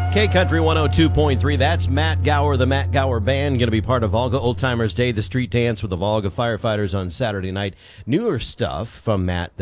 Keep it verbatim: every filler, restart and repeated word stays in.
K-Country one oh two point three. That's Matt Gower, the Matt Gower Band, going to be part of Volga Old Timers Day, the street dance with the Volga firefighters on Saturday night. Newer stuff from Matt